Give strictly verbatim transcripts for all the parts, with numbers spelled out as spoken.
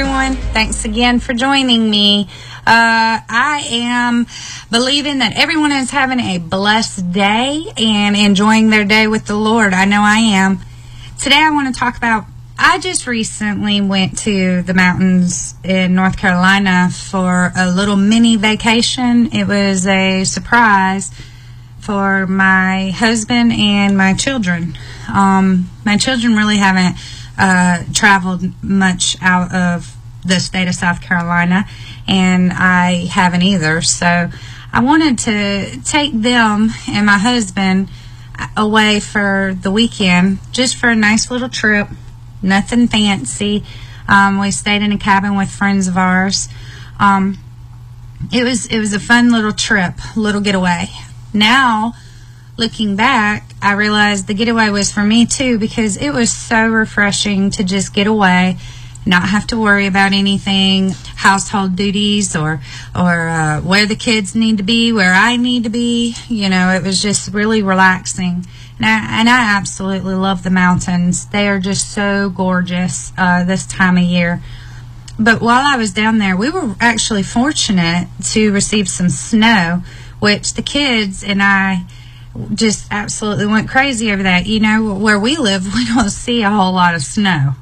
everyone. Thanks again for joining me. Uh, I am believing that everyone is having a blessed day and enjoying their day with the Lord. I know I am. Today I want to talk about, I just recently went to the mountains in North Carolina for a little mini vacation. It was a surprise for my husband and my children. Um, my children really haven't uh, traveled much out of the state of South Carolina, and I haven't either. So I wanted to take them and my husband away for the weekend, just for a nice little trip, nothing fancy. Um, we stayed in a cabin with friends of ours. Um, it was it was a fun little trip, little getaway. Now, looking back, I realized the getaway was for me too, because it was so refreshing to just get away, not have to worry about anything, household duties, or or uh, where the kids need to be, where I need to be. You know, it was just really relaxing. And I, and I absolutely love the mountains. They are just so gorgeous uh, this time of year. But while I was down there, we were actually fortunate to receive some snow, which the kids and I just absolutely went crazy over that. You know, where we live, we don't see a whole lot of snow.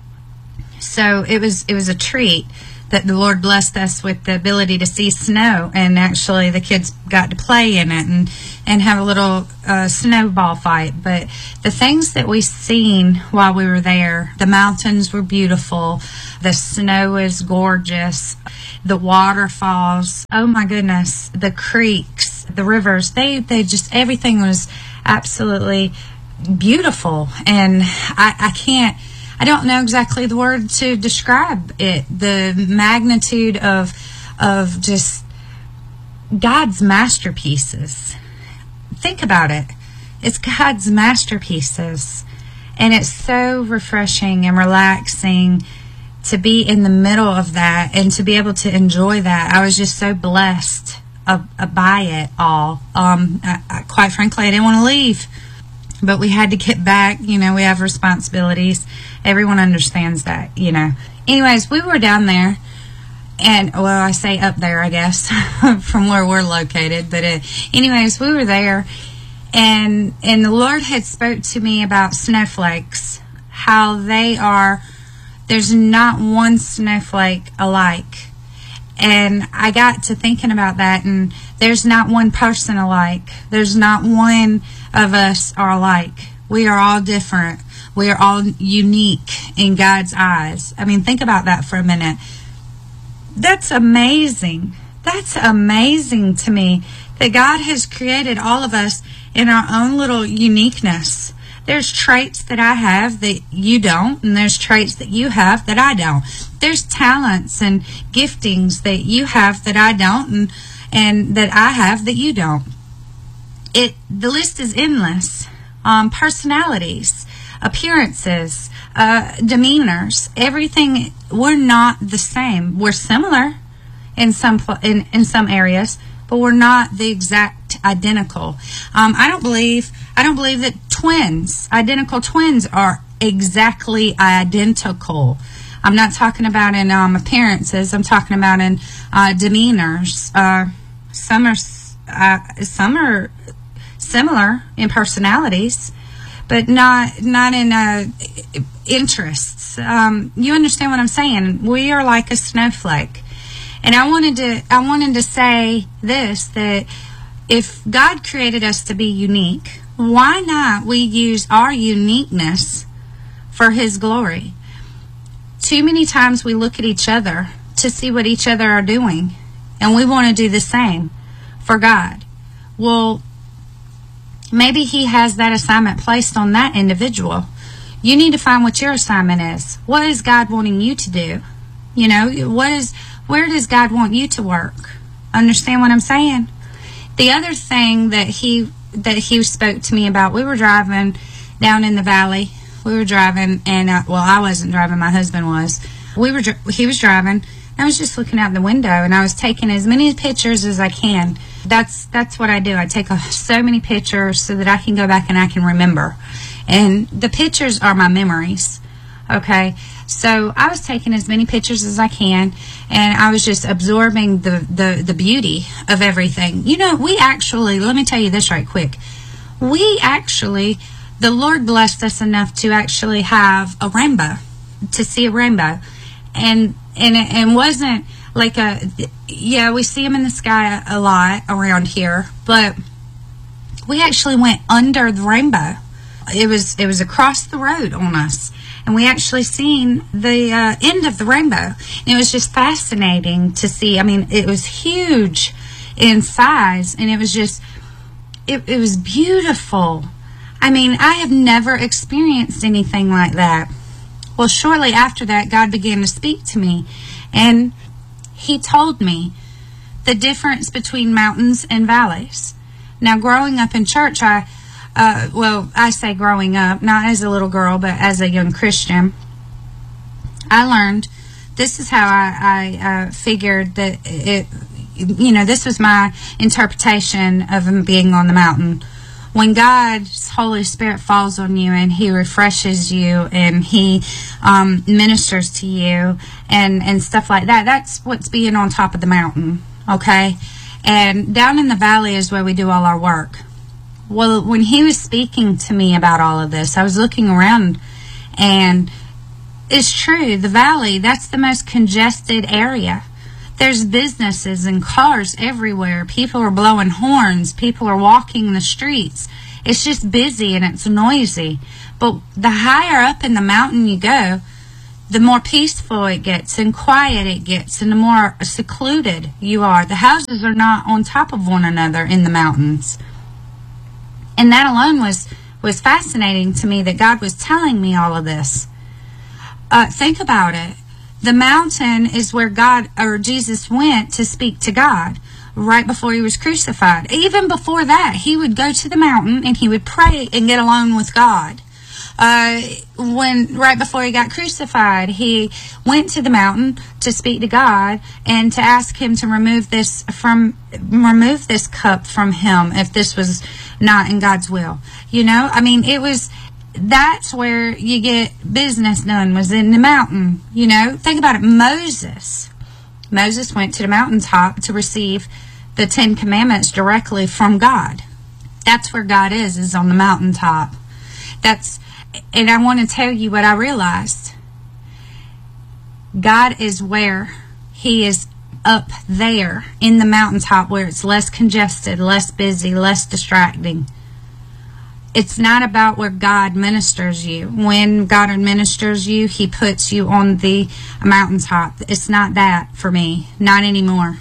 So it was it was a treat that the Lord blessed us with the ability to see snow, and actually the kids got to play in it and, and have a little uh, snowball fight. But the things that we seen while we were there, the mountains were beautiful, the snow is gorgeous, the waterfalls, oh my goodness, the creeks, the rivers, they, they just, everything was absolutely beautiful. And I, I can't, I don't know exactly the word to describe it. The magnitude of of just God's masterpieces. Think about it. It's God's masterpieces. And it's so refreshing and relaxing to be in the middle of that and to be able to enjoy that. I was just so blessed uh, uh, by it all. Um, I, I, quite frankly, I didn't want to leave. But we had to get back. You know, we have responsibilities. Everyone understands that, you know. Anyways, we were down there, and, well, I say up there, I guess, from where we're located. But uh, anyways, we were there, and and the Lord had spoke to me about snowflakes, how they are, there's not one snowflake alike. And I got to thinking about that, and there's not one person alike. There's not one of us are alike. We are all different. We are all unique in God's eyes. I mean, think about that for a minute. That's amazing. That's amazing to me that God has created all of us in our own little uniqueness. There's traits that I have that you don't, and there's traits that you have that I don't. There's talents and giftings that you have that I don't, and, and that I have that you don't. It the list is endless. Um, personalities, appearances, uh, demeanors, everything. We're not the same. We're similar in some in, in some areas, but we're not the exact identical. Um, I don't believe I don't believe that twins, identical twins, are exactly identical. I'm not talking about in um, appearances. I'm talking about in uh, demeanors. Uh, some are uh, some are similar in personalities, but not not in uh, interests. Um, you understand what I'm saying? We are like a snowflake, and I wanted to I wanted to say this, that if God created us to be unique, why not we use our uniqueness for His glory? Too many times we look at each other to see what each other are doing, and we want to do the same for God. Well, maybe He has that assignment placed on that individual. You need to find what your assignment is. What is God wanting you to do? You know, what is, where does God want you to work? Understand what I'm saying? The other thing that he that he spoke to me about, we were driving down in the valley. We were driving, and uh, well, I wasn't driving. My husband was. We were. He was driving. I was just looking out the window, and I was taking as many pictures as I can. That's that's what I do. I take a, so many pictures so that I can go back and I can remember. And the pictures are my memories. Okay, So I was taking as many pictures as I can, and I was just absorbing the, the, the beauty of everything. You know, we actually, let me tell you this right quick. We actually, the Lord blessed us enough to actually have a rainbow, to see a rainbow. And, and it and wasn't like a, yeah, we see them in the sky a lot around here, but we actually went under the rainbow. It was, it was across the road on us. And we actually seen the uh, end of the rainbow. And it was just fascinating to see. I mean, it was huge in size, and it was just, it, it was beautiful. I mean, I have never experienced anything like that. Well, shortly after that, God began to speak to me, and He told me the difference between mountains and valleys. Now, growing up in church, I Uh, well, I say growing up, not as a little girl, but as a young Christian, I learned, this is how I, I uh, figured that it, you know, this was my interpretation of him being on the mountain. When God's Holy Spirit falls on you and He refreshes you and He um, ministers to you and, and stuff like that, that's what's being on top of the mountain, okay? And down in the valley is where we do all our work. Well, when He was speaking to me about all of this, I was looking around, and it's true, the valley, that's the most congested area. There's businesses and cars everywhere. People are blowing horns. People are walking the streets. It's just busy and it's noisy. But the higher up in the mountain you go, the more peaceful it gets and quiet it gets, and the more secluded you are. The houses are not on top of one another in the mountains. And that alone was, was fascinating to me, that God was telling me all of this. Uh, think about it. The mountain is where God, or Jesus, went to speak to God right before He was crucified. Even before that, He would go to the mountain and He would pray and get alone with God. Uh, when right before He got crucified, He went to the mountain to speak to God and to ask Him to remove this from remove this cup from Him if this was not in God's will. You know, I mean, it was, that's where you get business done, was in the mountain. You know, think about it. Moses, Moses went to the mountaintop to receive the Ten Commandments directly from God. That's where God is, is on the mountaintop. That's, and I want to tell you what I realized. God is where He is, up there in the mountaintop, where it's less congested, less busy, less distracting. It's not about where God ministers you. When God administers you, He puts you on the mountaintop. It's not that for me. Not anymore.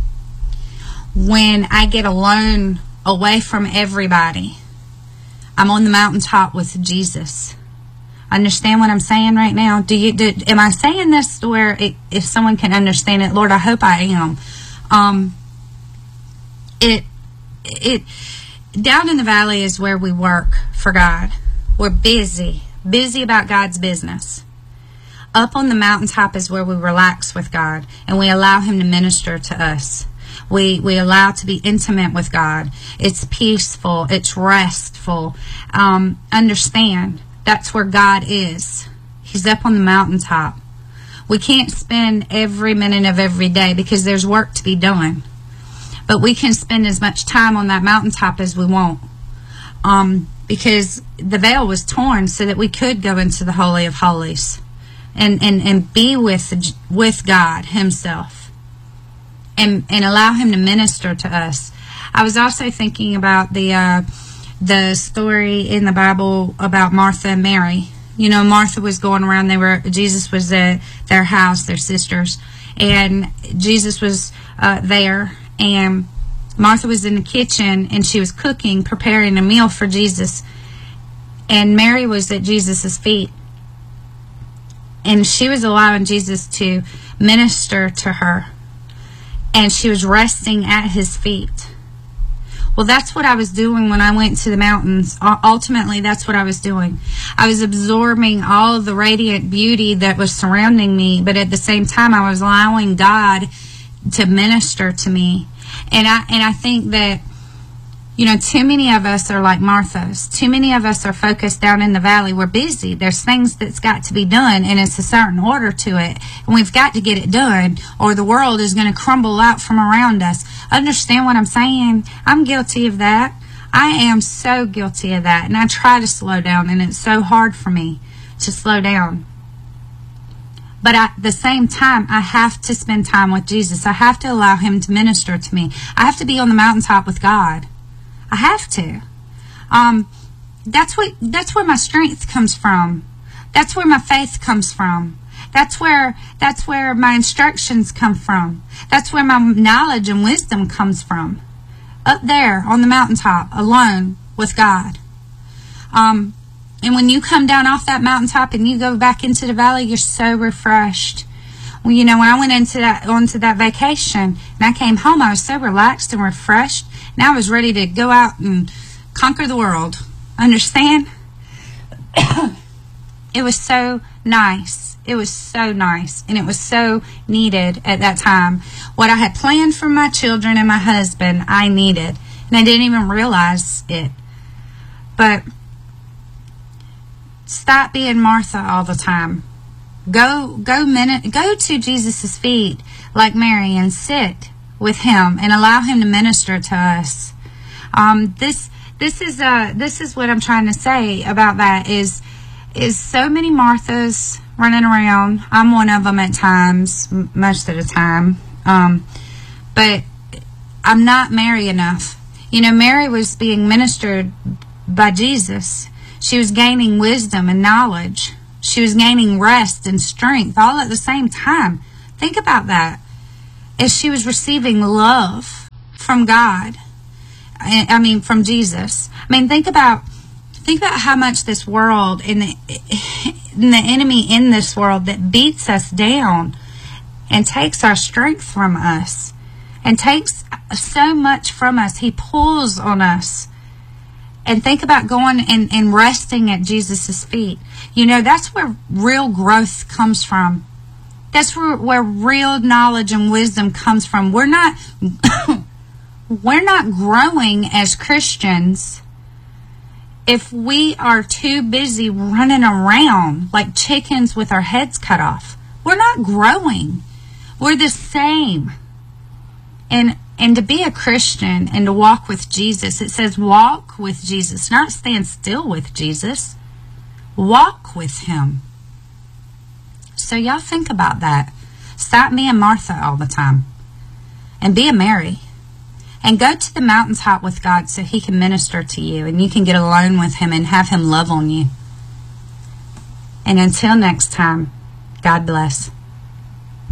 When I get alone, away from everybody, I'm on the mountaintop with Jesus. Understand what I'm saying right now? Do you? Do, am I saying this to where it, if someone can understand it? Lord, I hope I am. Um, it, it, down in the valley is where we work for God. We're busy, busy about God's business. Up on the mountaintop is where we relax with God and we allow Him to minister to us. We we allow to be intimate with God. It's peaceful. It's restful. Um, understand. That's where God is. He's up on the mountaintop. We can't spend every minute of every day because there's work to be done. But we can spend as much time on that mountaintop as we want. Um, because the veil was torn so that we could go into the Holy of Holies and, and, and be with, with God Himself and, and allow Him to minister to us. I was also thinking about the... Uh, the story in the Bible about Martha and Mary. You know, Martha was going around, they were, Jesus was at their house, their sisters, and Jesus was uh, there, and Martha was in the kitchen, and she was cooking, preparing a meal for Jesus, and Mary was at Jesus' feet, and she was allowing Jesus to minister to her, and she was resting at His feet. Well, that's what I was doing when I went to the mountains. Ultimately, that's what I was doing. I was absorbing all of the radiant beauty that was surrounding me, but at the same time, I was allowing God to minister to me. And I and I think that You know, too many of us are like Marthas. Too many of us are focused down in the valley. We're busy. There's things that's got to be done, and it's a certain order to it. And we've got to get it done, or the world is going to crumble out from around us. Understand what I'm saying? I'm guilty of that. I am so guilty of that. And I try to slow down, and it's so hard for me to slow down. But at the same time, I have to spend time with Jesus. I have to allow him to minister to me. I have to be on the mountaintop with God. I have to. Um, that's what. That's where my strength comes from. That's where my faith comes from. That's where. That's where my instructions come from. That's where my knowledge and wisdom comes from. Up there on the mountaintop, alone with God. Um, and when you come down off that mountaintop and you go back into the valley, you're so refreshed. Well, you know, when I went into that onto that vacation and I came home, I was so relaxed and refreshed. And I was ready to go out and conquer the world. Understand? It was so nice. It was so nice. And it was so needed at that time. What I had planned for my children and my husband, I needed. And I didn't even realize it. But stop being Martha all the time. Go, go, minute, go to Jesus' feet like Mary and sit with him and allow him to minister to us. Um, this, this is, uh, this is what I'm trying to say about that is, is so many Marthas running around. I'm one of them at times, m- most of the time. Um, but I'm not Mary enough. You know, Mary was being ministered by Jesus. She was gaining wisdom and knowledge. She was gaining rest and strength all at the same time. Think about that. As she was receiving love from God, I mean, from Jesus. I mean, think about, think about how much this world and the, and the enemy in this world that beats us down and takes our strength from us and takes so much from us. He pulls on us. And think about going and, and resting at Jesus' feet. You know, that's where real growth comes from. That's where, where real knowledge and wisdom comes from. We're not we're not growing as Christians if we are too busy running around like chickens with our heads cut off. We're not growing. We're the same. And and to be a Christian and to walk with Jesus, it says walk with Jesus, not stand still with Jesus. Walk with him. So y'all think about that. Stop being Martha all the time. And be a Mary. And go to the mountaintop with God so he can minister to you. And you can get alone with him and have him love on you. And until next time, God bless.